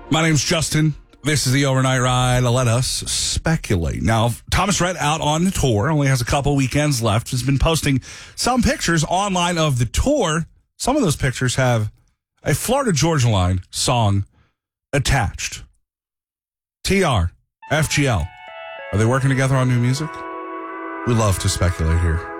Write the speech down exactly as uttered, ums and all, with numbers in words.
My name's Justin. This is the Overnight Ride. Let us speculate. Now, Thomas Rhett out on the tour, only has a couple weekends left, has been posting some pictures online of the tour. Some of those pictures have a Florida Georgia Line song attached. T R, F G L. Are they working together on new music? We love to speculate here.